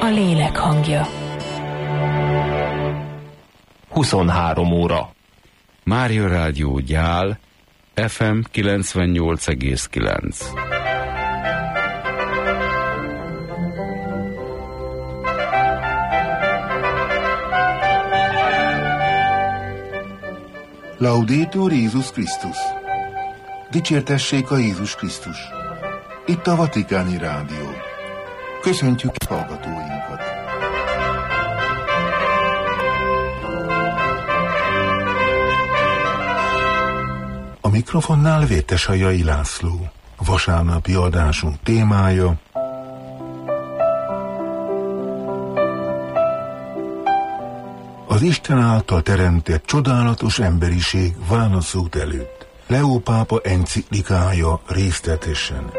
lélek hangja. 23 óra. Mária Rádió Gyál, FM 98,9. Laudetur Jézus Krisztus! Dicsértessék a Jézus Krisztus! Itt a Vatikáni Rádió. Köszöntjük hallgatóinkat! A mikrofonnál Vértesajai László. Vasárnapi adásunk témája: az Isten által teremtett csodálatos emberiség válaszút előtt. Leó pápa enciklikája részletesen.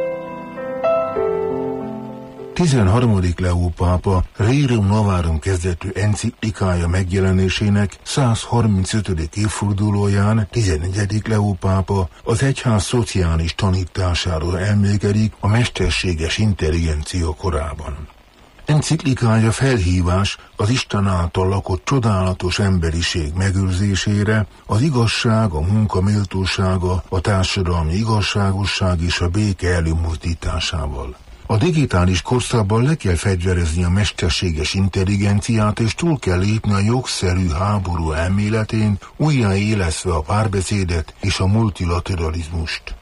13. Leó pápa Rerum Novarum kezdetű enciklikája megjelenésének 135. évfordulóján 14. Leó pápa az egyház szociális tanításáról emlékezik a mesterséges intelligencia korában. Enciklikája felhívás az Isten által lakott csodálatos emberiség megőrzésére, az igazság, a munka méltósága, a társadalmi igazságosság és a béke előmozdításával. A digitális korszakban le kell fegyverezni a mesterséges intelligenciát, és túl kell lépni a jogszerű háború elméletén, újjáélesztve a párbeszédet és a multilateralizmust.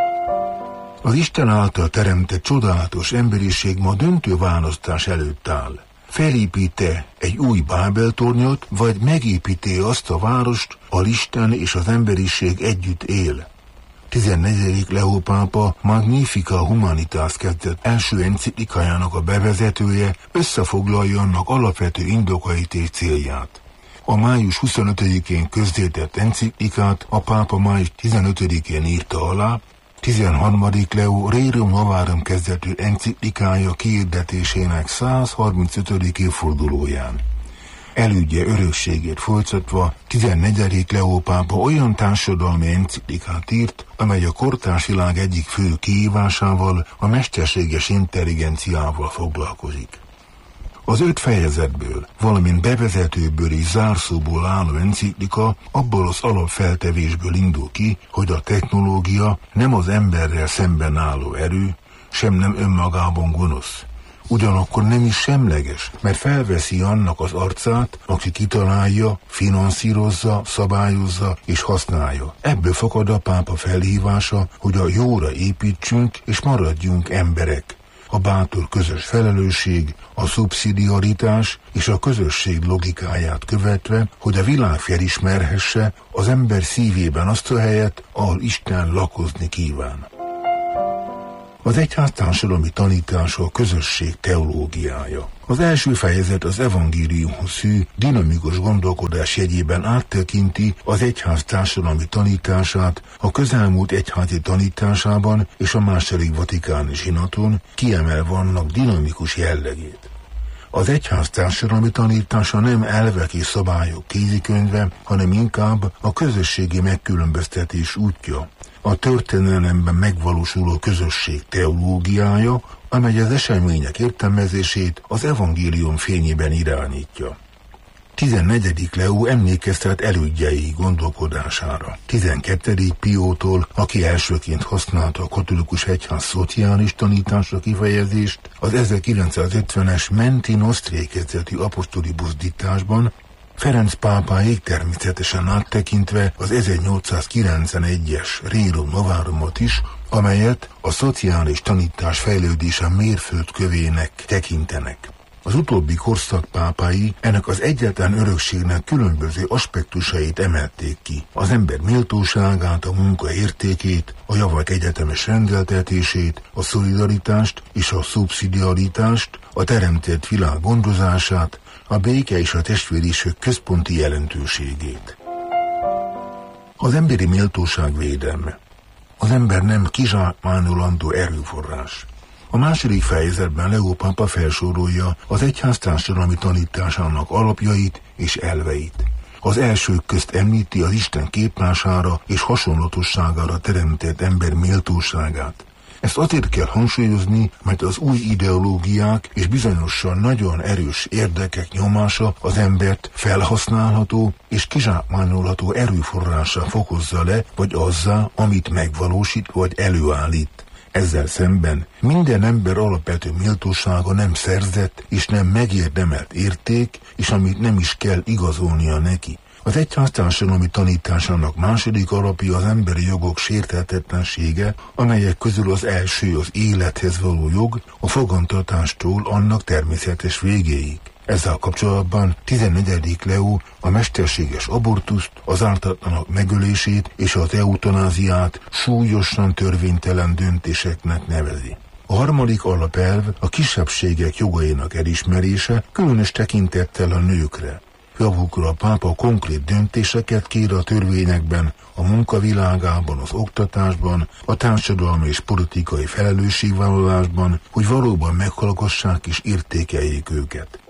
Az Isten által teremtett csodálatos emberiség ma döntő választás előtt áll. Felépít-e egy új Bábel-tornyot, vagy megépíti azt a várost, ahol Isten és az emberiség együtt él? 14. Leó pápa Magnificat Humanitas kezdett első enciklikájának a bevezetője összefoglalja annak alapvető indokait és célját. A május 25-én közzétett enciklikát a pápa május 15-én írta alá. 13. Leó Rerum Novarum kezdetű enciklikája kiirdetésének 135. évfordulóján. Elődje örökségét folytatva 14. Leó pápa olyan társadalmi enciklikát írt, amely a kortárs világ egyik fő kihívásával, a mesterséges intelligenciával foglalkozik. Az 5 fejezetből, valamint bevezetőből és zárszóból álló enciklika abból az alapfeltevésből indul ki, hogy a technológia nem az emberrel szemben álló erő, sem nem önmagában gonosz. Ugyanakkor nem is semleges, mert felveszi annak az arcát, aki kitalálja, finanszírozza, szabályozza és használja. Ebből fakad a pápa felhívása, hogy a jóra építsünk és maradjunk emberek. A bátor közös felelősség, a szubszidiaritás és a közösség logikáját követve, hogy a világ felismerhesse az ember szívében azt a helyet, ahol Isten lakozni kíván. Az egyház társadalmi tanítása a közösség teológiája. Az első fejezet az evangéliumhoz hű, dinamikus gondolkodás jegyében áttekinti az egyház társadalmi tanítását a közelmúlt egyházi tanításában és a második vatikáni zsinaton, kiemelve annak dinamikus jellegét. Az egyház társadalmi tanítása nem elvek és szabályok kézikönyve, hanem inkább a közösségi megkülönböztetés útja, a történelemben megvalósuló közösség teológiája, amely az események értelmezését az evangélium fényében irányítja. 14. Leó emlékeztet elődjei gondolkodására. 12. Piótól, aki elsőként használta a katolikus egyház szociális tanítása kifejezést, az 1950-es Menti Nostri kezdetű apostoli buzdításban, Ferenc pápáig természetesen áttekintve az 1891-es Rerum Novarumot is, amelyet a szociális tanítás fejlődése mérföldkövének tekintenek. Az utóbbi korszak pápái ennek az egyetlen örökségnek különböző aspektusait emelték ki. Az ember méltóságát, a munka értékét, a javak egyetemes rendeltetését, a szolidaritást és a szubszidiaritást, a teremtett világ gondozását, a béke és a testvériség központi jelentőségét. Az emberi méltóság védelme. Az ember nem kizsákmányolandó erőforrás. A második fejezetben Leó pápa felsorolja az egyház társadalmi tanításának alapjait és elveit. Az elsők közt említi az Isten képmására és hasonlatosságára teremtett ember méltóságát. Ezt azért kell hangsúlyozni, mert az új ideológiák és bizonyosan nagyon erős érdekek nyomása az embert felhasználható és kizsákmányolható erőforrássá fokozza le, vagy azzá, amit megvalósít vagy előállít. Ezzel szemben minden ember alapvető méltósága nem szerzett és nem megérdemelt érték, és amit nem is kell igazolnia neki. Az egyház társadalmi tanításának második alapja az emberi jogok sérthetetlensége, amelyek közül az első az élethez való jog, a fogantatástól annak természetes végéig. Ezzel kapcsolatban 14. Leó a mesterséges abortuszt, az ártatlanok megölését és az eutanáziát súlyosan törvénytelen döntéseknek nevezi. A harmadik alapelv a kisebbségek jogainak elismerése, különös tekintettel a nőkre. Javukra a pápa konkrét döntéseket kér a törvényekben, a munkavilágában, az oktatásban, a társadalmi és politikai felelősségvállalásban, hogy valóban meghallgassák és értékeljék őket.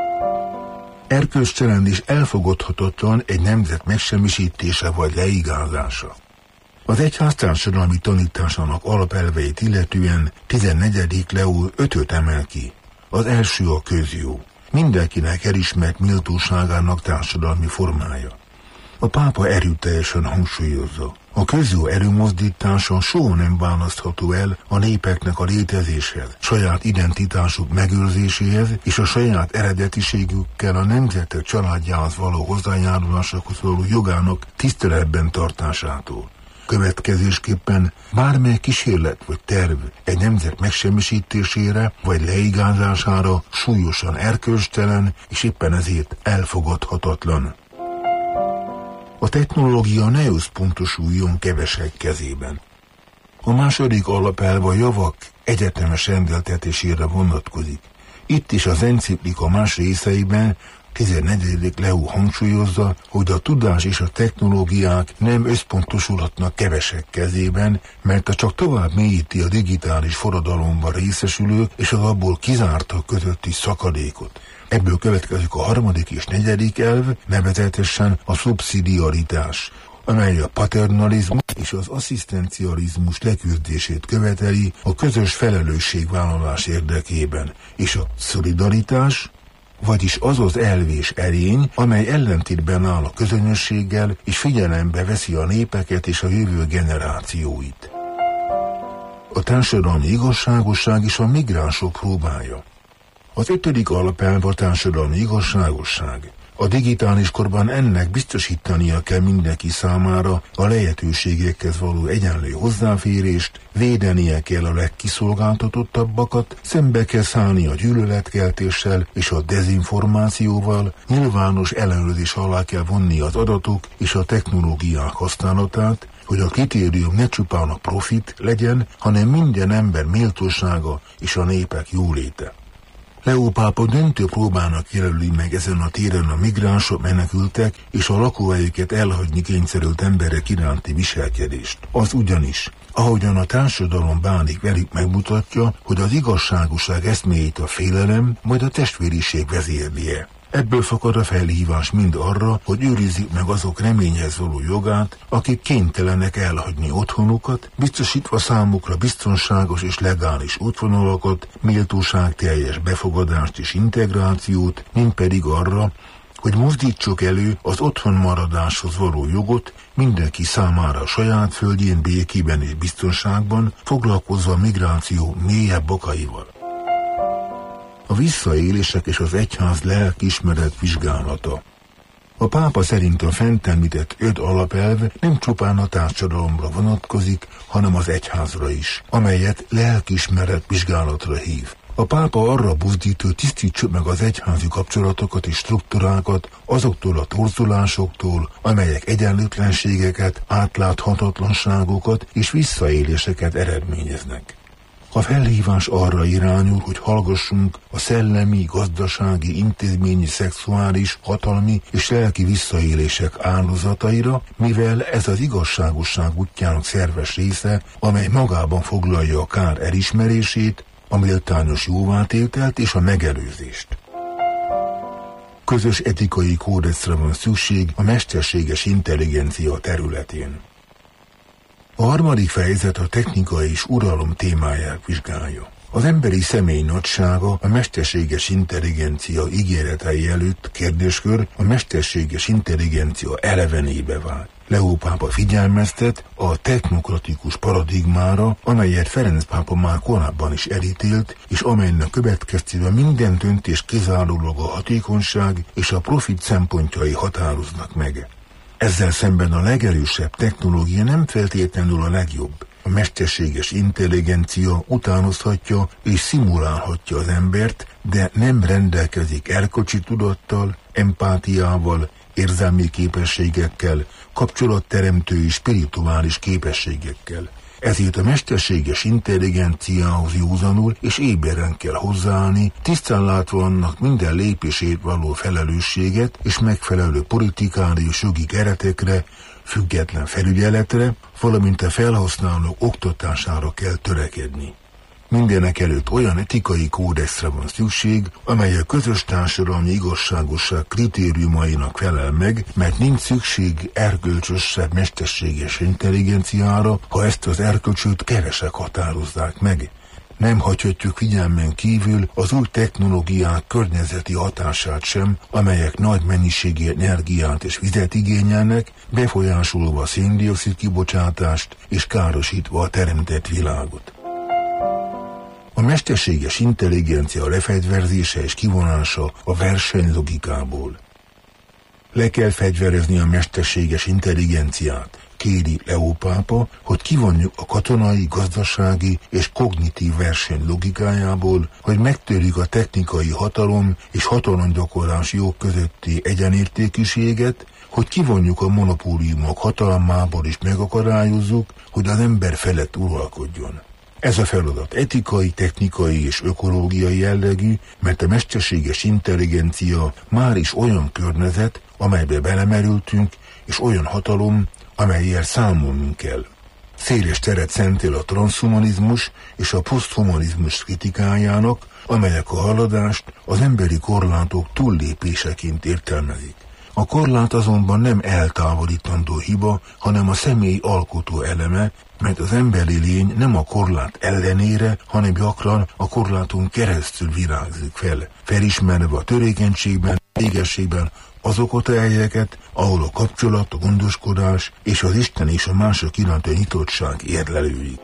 Erkölcstelen és elfogadhatatlan egy nemzet megsemmisítése vagy leigázása. Az egyház társadalmi tanításának alapelveit illetően 14. Leó 5-öt emel ki. Az első a közjó. Mindenkinek elismert méltóságának társadalmi formája. A pápa erőteljesen hangsúlyozza. A közjó előmozdítása soha nem választható el a népeknek a létezéshez, saját identitásuk megőrzéséhez és a saját eredetiségükkel a nemzetek családjához való hozzájárulásokhoz való jogának tiszteletben tartásától. Következésképpen bármely kísérlet vagy terv egy nemzet megsemmisítésére vagy leigázására súlyosan erkölcstelen és éppen ezért elfogadhatatlan. A technológia ne összpontosuljon kevesek kezében. A második alapelv a javak egyetemes rendeltetésére vonatkozik. Itt is az enciklika más részeiben 14. Leó hangsúlyozza, hogy a tudás és a technológiák nem összpontosulhatnak kevesek kezében, mert csak tovább mélyíti a digitális forradalomban részesülők és az abból kizártak közötti szakadékot. Ebből következik a harmadik és negyedik elv, nevezetesen a szubszidiaritás, amely a paternalizmus és az asszisztencializmus leküzdését követeli a közös felelősségvállalás érdekében, és a szolidaritás, vagyis az az elv és erény, amely ellentétben áll a közönösséggel, és figyelembe veszi a népeket és a jövő generációit. A társadalmi igazságosság és a migránsok próbája. Az 5. alapelv a társadalmi igazságosság. A digitális korban ennek biztosítania kell mindenki számára a lehetőségekhez való egyenlő hozzáférést, védenie kell a legkiszolgáltatottabbakat, szembe kell szállni a gyűlöletkeltéssel és a dezinformációval, nyilvános ellenőrzés alá kell vonni az adatok és a technológiák használatát, hogy a kritérium ne csupán a profit legyen, hanem minden ember méltósága és a népek jóléte. Leó pápa döntő próbának jelöli meg ezen a téren a migránsok, menekültek és a lakóhelyüket elhagyni kényszerült emberek iránti viselkedést. Az ugyanis, ahogyan a társadalom bánik velük, megmutatja, hogy az igazságosság eszméjét a félelem, majd a testvériség vezérlie. Ebből fakad a felhívás mind arra, hogy őrizzük meg azok reményhez való jogát, akik kénytelenek elhagyni otthonukat, biztosítva számukra biztonságos és legális útvonalakat, méltóságteljes befogadást és integrációt, mint pedig arra, hogy mozdítsuk elő az otthon maradáshoz való jogot mindenki számára a saját földjén békében és biztonságban, foglalkozva a migráció mélyebb okaival. A visszaélések és az egyház lelkiismeret vizsgálata. A pápa szerint a fent említett 5 alapelv nem csupán a társadalomra vonatkozik, hanem az egyházra is, amelyet lelkiismeret vizsgálatra hív. A pápa arra buzdít, hogy tisztítsuk meg az egyházi kapcsolatokat és struktúrákat azoktól a torzulásoktól, amelyek egyenlőtlenségeket, átláthatatlanságokat és visszaéléseket eredményeznek. A felhívás arra irányul, hogy hallgassunk a szellemi, gazdasági, intézményi, szexuális, hatalmi és lelki visszaélések áldozataira, mivel ez az igazságosság útjának szerves része, amely magában foglalja a kár elismerését, a méltányos jóvátételt és a megelőzést. Közös etikai kódexre van szükség a mesterséges intelligencia területén. A harmadik fejezet a technika és uralom témáját vizsgálja. Az emberi személy nagysága a mesterséges intelligencia ígéretei előtt kérdéskör a mesterséges intelligencia elevenébe vált. Leó pápa figyelmeztet a technokratikus paradigmára, amelyet Ferenc pápa már korábban is elítélt, és amelynek következtében minden döntés kizárólag a hatékonyság és a profit szempontjai határoznak meg. Ezzel szemben a legerősebb technológia nem feltétlenül a legjobb. A mesterséges intelligencia utánozhatja és szimulálhatja az embert, de nem rendelkezik erkölcsi tudattal, empátiával, érzelmi képességekkel, kapcsolatteremtő és spirituális képességekkel. Ezért a mesterséges intelligenciához józanul és éberen kell hozzáállni, tisztán látva annak minden lépésért való felelősséget és megfelelő politikális jogi keretekre, független felügyeletre, valamint a felhasználók oktatására kell törekedni. Mindenek előtt olyan etikai kódexre van szükség, amely a közös társadalmi igazságosság kritériumainak felel meg, mert nincs szükség erkölcsösebb mesterséges intelligenciára, ha ezt az erkölcsöt kevesek határozzák meg. Nem hagyhatjuk figyelmen kívül az új technológiák környezeti hatását sem, amelyek nagy mennyiségű energiát és vizet igényelnek, befolyásolva a szén-dioxid kibocsátást és károsítva a teremtett világot. A mesterséges intelligencia lefegyverzése és kivonása a versenylogikából. Le kell fegyverezni a mesterséges intelligenciát, kéri Leó pápa, hogy kivonjuk a katonai, gazdasági és kognitív verseny logikájából, hogy megtörjük a technikai hatalom és hatalomgyakorlási jog közötti egyenértékűséget, hogy kivonjuk a monopóliumok hatalmából és megakadályozzuk, hogy az ember felett uralkodjon. Ez a feladat etikai, technikai és ökológiai jellegű, mert a mesterséges intelligencia már is olyan környezet, amelybe belemerültünk, és olyan hatalom, amelyért számolnunk kell. Széles teret szentel a transhumanizmus és a poszthumanizmus kritikájának, amelyek a haladást az emberi korlátok túllépéseként értelmezik. A korlát azonban nem eltávolítandó hiba, hanem a személy alkotó eleme, mert az emberi lény nem a korlát ellenére, hanem gyakran a korláton keresztül virágzik fel, felismerve a törékenységben, égességben azokat a helyeket, ahol a kapcsolat, a gondoskodás és az Isten és a mások iránti nyitottság érlelődik.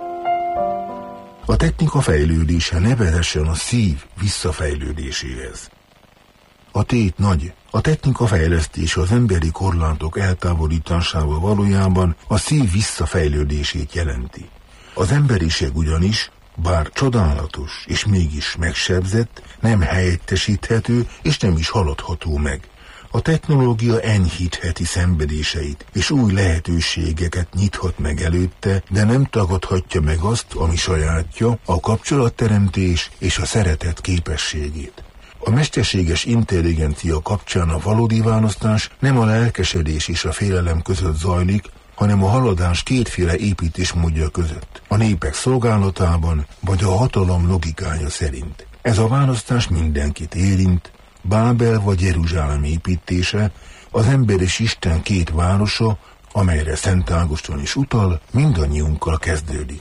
A technika fejlődése ne vezessen a szív visszafejlődéséhez. A tét nagy. A technika fejlesztése az emberi korlátok eltávolításával valójában a szív visszafejlődését jelenti. Az emberiség ugyanis, bár csodálatos és mégis megsebzett, nem helyettesíthető és nem is haladható meg. A technológia enyhítheti szenvedéseit, és új lehetőségeket nyithat meg előtte, de nem tagadhatja meg azt, ami sajátja, a kapcsolatteremtés és a szeretet képességét. A mesterséges intelligencia kapcsán a valódi választás nem a lelkesedés és a félelem között zajlik, hanem a haladás kétféle építésmódja között, a népek szolgálatában vagy a hatalom logikája szerint. Ez a választás mindenkit érint, Bábel vagy Jeruzsálem építése, az ember és Isten két városa, amelyre Szent Ágoston is utal, mindannyiunkkal kezdődik.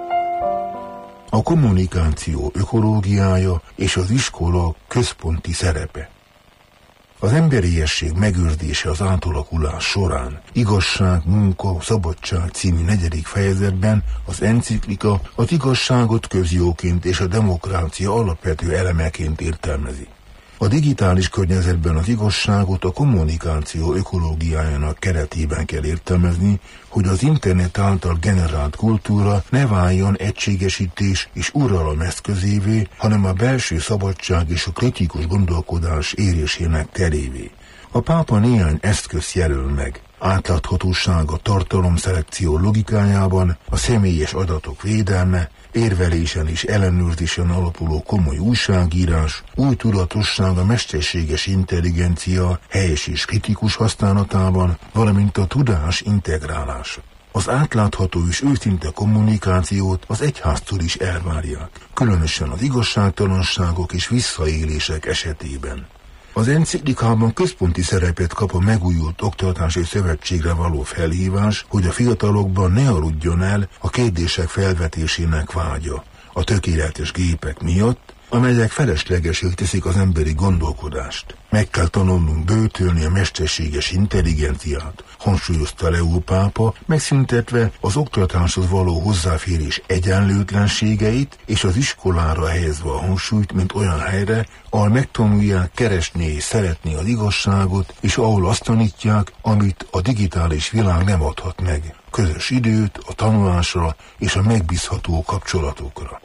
A kommunikáció ökológiája és az iskola központi szerepe. Az emberiesség megőrzése az átalakulás során. Igazság, munka, szabadság című 4. fejezetben az enciklika az igazságot közjóként és a demokrácia alapvető elemeként értelmezi. A digitális környezetben az igazságot a kommunikáció ökológiájának keretében kell értelmezni, hogy az internet által generált kultúra ne váljon egységesítés és uralom eszközévé, hanem a belső szabadság és a kritikus gondolkodás érésének terévé. A pápa néhány eszközt jelöl meg. Átláthatóság a tartalomszelekció logikájában, a személyes adatok védelme, érvelésen és ellenőrzésen alapuló komoly újságírás, új tudatosság a mesterséges intelligencia helyes és kritikus használatában, valamint a tudás integrálása. Az átlátható és őszinte kommunikációt az egyháztól is elvárják, különösen az igazságtalanságok és visszaélések esetében. Az enciklikában központi szerepet kap a megújult oktatási szövetségre való felhívás, hogy a fiatalokban ne aludjon el a kérdések felvetésének vágya a tökéletes gépek miatt, amelyek feleslegesé teszik az emberi gondolkodást. Meg kell tanulnunk böjtölni a mesterséges intelligenciát, hangsúlyozta Leó pápa, megszüntetve az oktatáshoz való hozzáférés egyenlőtlenségeit, és az iskolára helyezve a hangsúlyt, mint olyan helyre, ahol megtanulják keresni és szeretni az igazságot, és ahol azt tanítják, amit a digitális világ nem adhat meg. Közös időt a tanulásra és a megbízható kapcsolatokra.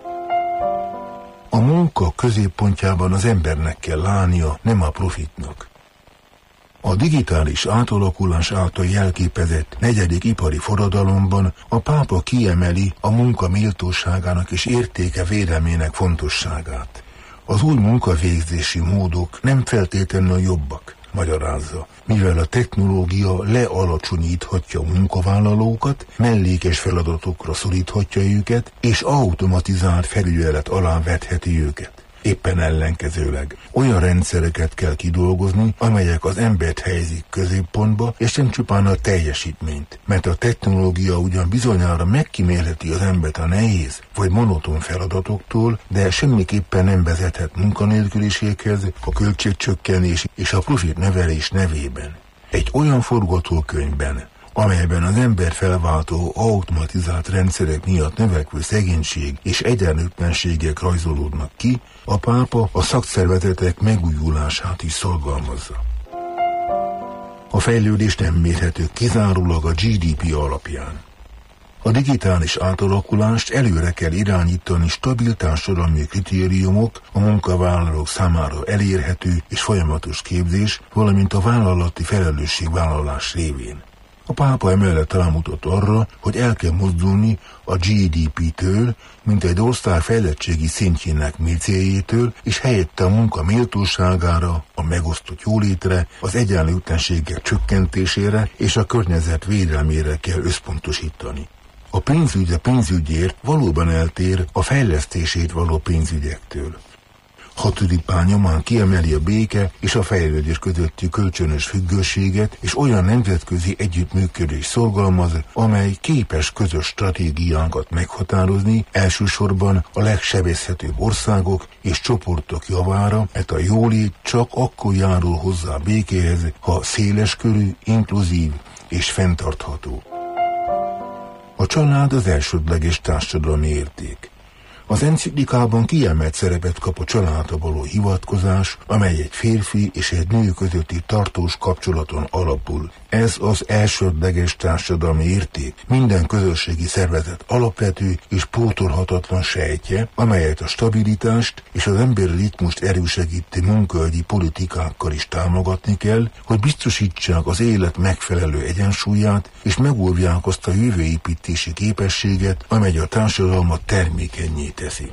A munka középpontjában az embernek kell állnia, nem a profitnak. A digitális átalakulás által jelképezett 4. ipari forradalomban a pápa kiemeli a munka méltóságának és értéke védelmének fontosságát. Az új munkavégzési módok nem feltétlenül jobbak, magyarázza, mivel a technológia lealacsonyíthatja a munkavállalókat, mellékes feladatokra szoríthatja őket, és automatizált felügyelet alá vetheti őket. Éppen ellenkezőleg olyan rendszereket kell kidolgozni, amelyek az embert helyezik középpontba, és nem csupán a teljesítményt, mert a technológia ugyan bizonyára megkímélheti az embert a nehéz vagy monoton feladatoktól, de semmiképpen nem vezethet munkanélküliséghez, a költségcsökkenés és a profit növelés nevében. Egy olyan forgatókönyvben, amelyben az ember felváltó automatizált rendszerek miatt növekvő szegénység és egyenlőtlenségek rajzolódnak ki, a pápa a szakszervezetek megújulását is szorgalmazza. A fejlődés nem mérhető kizárólag a GDP alapján. A digitális átalakulást előre kell irányítani stabil társadalmi kritériumok, a munkavállalók számára elérhető és folyamatos képzés, valamint a vállalati felelősségvállalás révén. A pápa emellett rámutat arra, hogy el kell mozdulni a GDP-től, mint egy ország fejlettségi szintjének mércéjétől, és helyette a munka méltóságára, a megosztott jólétre, az egyenlőtlenségek csökkentésére és a környezet védelmére kell összpontosítani. A pénzügy a pénzügyért valóban eltér a fejlesztését való pénzügyektől. 6. pál nyomán kiemeli a béke és a fejlődés közötti kölcsönös függőséget, és olyan nemzetközi együttműködés szorgalmaz, amely képes közös stratégiánkat meghatározni, elsősorban a legsebezhetőbb országok és csoportok javára, mert a jólét csak akkor járul hozzá a békéhez, ha széleskörű, inkluzív és fenntartható. A család az elsődleges társadalmi érték. Az enciklikában kiemelt szerepet kap a családra való hivatkozás, amely egy férfi és egy nő közötti tartós kapcsolaton alapul. Ez az elsődleges társadalmi érték, minden közösségi szervezet alapvető és pótolhatatlan sejtje, amelyet a stabilitást és az emberi ritmust erősegítő munkaügyi politikákkal is támogatni kell, hogy biztosítsák az élet megfelelő egyensúlyát, és megóvják azt a jövőépítési képességet, amely a társadalmat termékenyé teszi.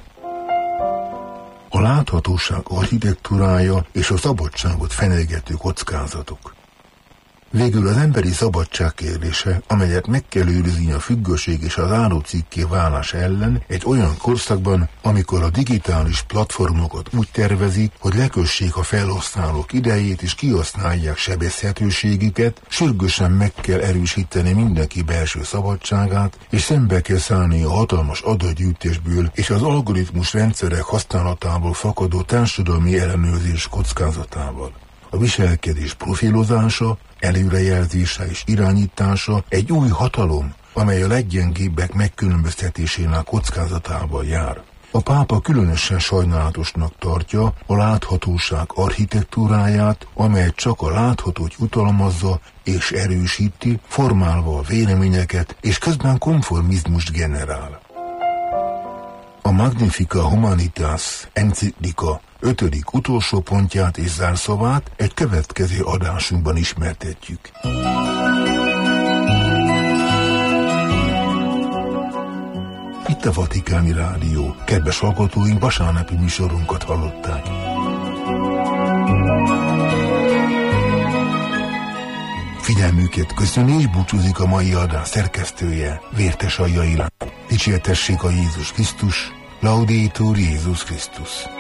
A láthatóság architektúrája és a szabadságot fenyegető kockázatok. Végül az emberi szabadság kérdése, amelyet meg kell őrizni a függőség és az árucikké válás ellen egy olyan korszakban, amikor a digitális platformokat úgy tervezik, hogy lekössék a felhasználók idejét és kihasználják sebezhetőségüket, sürgősen meg kell erősíteni mindenki belső szabadságát, és szembe kell szállni a hatalmas adatgyűjtésből és az algoritmus rendszerek használatából fakadó társadalmi ellenőrzés kockázatával. A viselkedés profilozása, előrejelzése és irányítása egy új hatalom, amely a leggyengébbek megkülönböztetésének kockázatával jár. A pápa különösen sajnálatosnak tartja a láthatóság architektúráját, amely csak a láthatót jutalmazza és erősíti, formálva a véleményeket, és közben konformizmust generál. A Magnificat Humanitas enciklika 5. utolsó pontját és zárszavát egy következő adásunkban ismertetjük. Itt a Vatikáni Rádió. Kedves hallgatóink, vasárnapi műsorunkat hallották. Figyelmüket köszöni és búcsúzik a mai adás szerkesztője, Vértes Aljai László. Dicsértessék a Jézus Krisztus, Laudetur Jézus Krisztus.